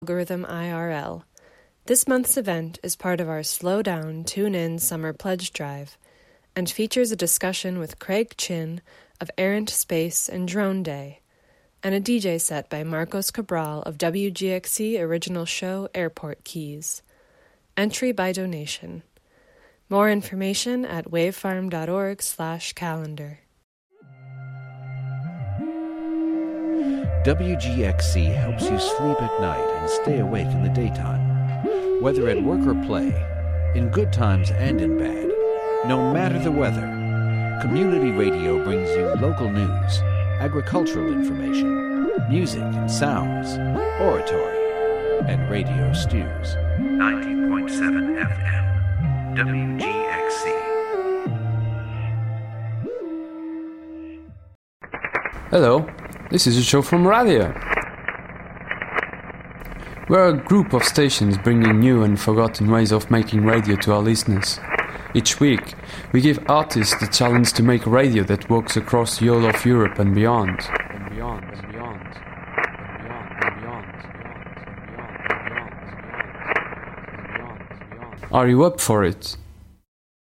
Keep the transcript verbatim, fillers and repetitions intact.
Algorithm I R L. This month's event is part of our Slow Down, Tune In Summer Pledge Drive and features a discussion with Craig Chin of Errant Space and Drone Day, and a D J set by Marcos Cabral of W G X C original show Airport Keys. Entry by donation. More information at wavefarm.org slash calendar. W G X C helps you sleep at night and stay awake in the daytime. Whether at work or play, in good times and in bad, no matter the weather, community radio brings you local news, agricultural information, music and sounds, oratory, and radio stews. ninety point seven F M, W G X C. Hello, this is a show from radio. We're a group of stations bringing new and forgotten ways of making radio to our listeners. Each week, we give artists the challenge to make radio that works across the whole of Europe and beyond. And beyond, and beyond, and beyond, and beyond, and beyond, and beyond, and beyond, and beyond, and beyond. Are you up for it?